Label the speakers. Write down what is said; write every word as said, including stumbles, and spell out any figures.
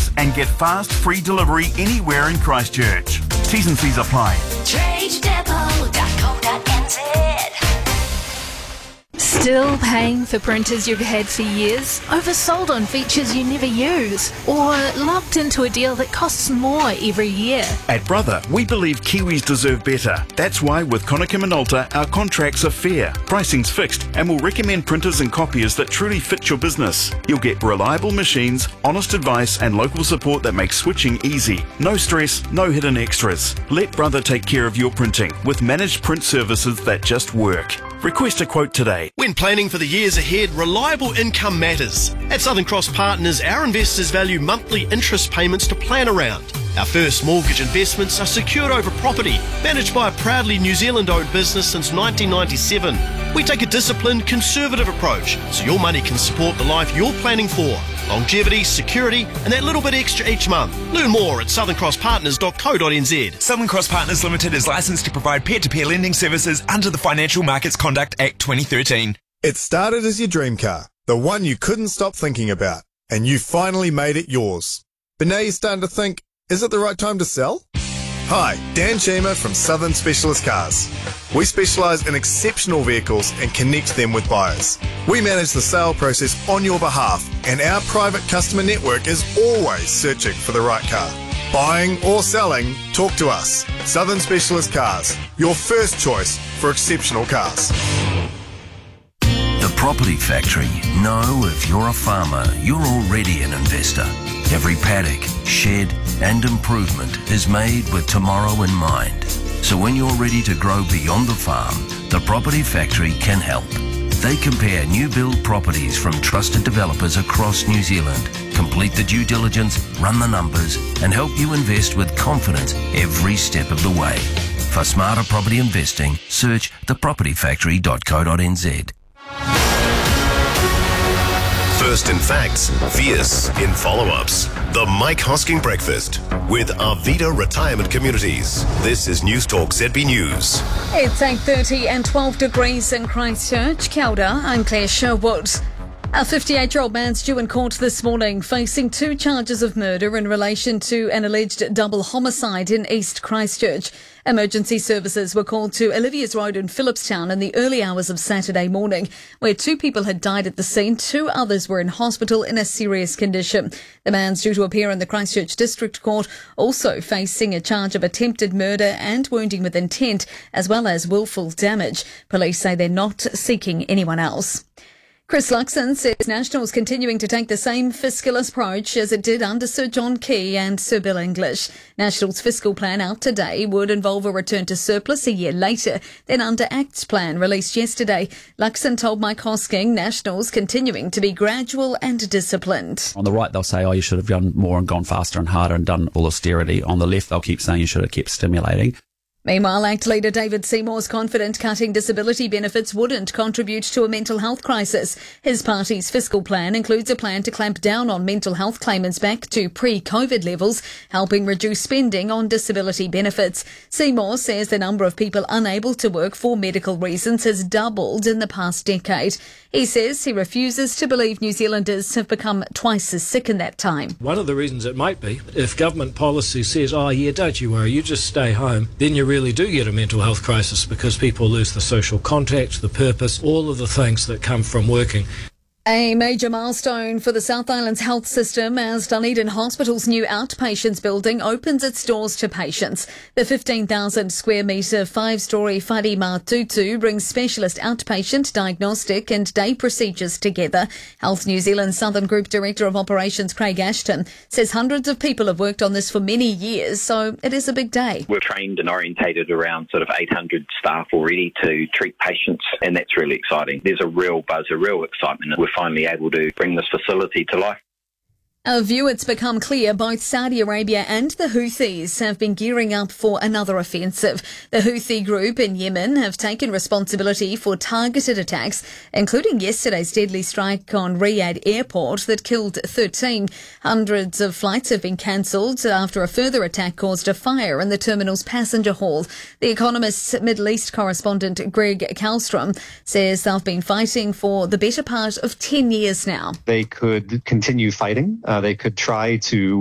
Speaker 1: service and get fast free delivery anywhere in Christchurch. T's and C's apply.
Speaker 2: trade depot dot co dot n z.
Speaker 3: Still paying for printers you've had for years? Oversold on features you never use? Or locked into a deal that costs more every year?
Speaker 1: At Brother, we believe Kiwis deserve better. That's why with Konica Minolta, our contracts are fair, pricing's fixed, and we'll recommend printers and copiers that truly fit your business. You'll get reliable machines, honest advice, and local support that makes switching easy. No stress, no hidden extras. Let Brother take care of your printing with managed print services that just work. Request a quote today.
Speaker 4: When planning for the years ahead, reliable income matters. At Southern Cross Partners, our investors value monthly interest payments to plan around. Our first mortgage investments are secured over property, managed by a proudly New Zealand-owned business since nineteen ninety-seven. We take a disciplined, conservative approach, so your money can support the life you're planning for. Longevity, security, and that little bit extra each month. Learn more at southern cross partners dot co dot n z.
Speaker 5: Southern Cross Partners Limited is licensed to provide peer-to-peer lending services under the Financial Markets Conduct Act twenty thirteen.
Speaker 6: It started as your dream car, the one you couldn't stop thinking about, and you finally made it yours. But now you're starting to think, is it the right time to sell? Hi, Dan Sheamer from Southern Specialist Cars. We specialise in exceptional vehicles and connect them with buyers. We manage the sale process on your behalf, and our private customer network is always searching for the right car. Buying or selling, talk to us. Southern Specialist Cars, your first choice for exceptional cars.
Speaker 7: The Property Factory know if you're a farmer, you're already an investor. Every paddock, shed and improvement is made with tomorrow in mind. So when you're ready to grow beyond the farm, the Property Factory can help. They compare new build properties from trusted developers across New Zealand, complete the due diligence, run the numbers, and help you invest with confidence every step of the way. For smarter property investing, search the property factory dot co dot n z.
Speaker 8: First in facts, fierce in follow-ups. The Mike Hosking Breakfast with Arvida Retirement Communities. This is News Talk Z B News.
Speaker 9: It's eight thirty and twelve degrees in Christchurch. Kia ora, I'm Claire Sherwood. A fifty-eight-year-old man's due in court this morning, facing two charges of murder in relation to an alleged double homicide in East Christchurch. Emergency services were called to Olivia's Road in Phillipstown in the early hours of Saturday morning, where two people had died at the scene. Two others were in hospital in a serious condition. The man's due to appear in the Christchurch District Court, also facing a charge of attempted murder and wounding with intent, as well as willful damage. Police say they're not seeking anyone else. Chris Luxon says National's continuing to take the same fiscal approach as it did under Sir John Key and Sir Bill English. National's fiscal plan out today would involve a return to surplus a year later than under Act's plan released yesterday. Luxon told Mike Hosking National's continuing to be gradual and disciplined.
Speaker 10: On the right, they'll say, oh, you should have done more and gone faster and harder and done all austerity. On the left, they'll keep saying you should have kept stimulating.
Speaker 9: Meanwhile, ACT leader David Seymour's confident cutting disability benefits wouldn't contribute to a mental health crisis. His party's fiscal plan includes a plan to clamp down on mental health claimants back to pre-COVID levels, helping reduce spending on disability benefits. Seymour says the number of people unable to work for medical reasons has doubled in the past decade. He says he refuses to believe New Zealanders have become twice as sick in that time.
Speaker 11: One of the reasons it might be, if government policy says, oh yeah, don't you worry, you just stay home, then you really do get a mental health crisis because people lose the social contact, the purpose, all of the things that come from working.
Speaker 9: A major milestone for the South Island's health system as Dunedin Hospital's new outpatients building opens its doors to patients. The fifteen thousand square metre five-storey Whare Matutu brings specialist outpatient, diagnostic and day procedures together. Health New Zealand Southern Group Director of Operations Craig Ashton says hundreds of people have worked on this for many years, so it is a big day.
Speaker 12: We're trained and orientated around sort of eight hundred staff already to treat patients, and that's really exciting. There's a real buzz, a real excitement. We're finally able to bring this facility to life.
Speaker 9: A view it's become clear both Saudi Arabia and the Houthis have been gearing up for another offensive. The Houthi group in Yemen have taken responsibility for targeted attacks, including yesterday's deadly strike on Riyadh airport that killed thirteen. Hundreds of flights have been cancelled after a further attack caused a fire in the terminal's passenger hall. The Economist's Middle East correspondent Greg Kallstrom says they've been fighting for the better part of ten years now.
Speaker 13: They could continue fighting. Uh, they could try to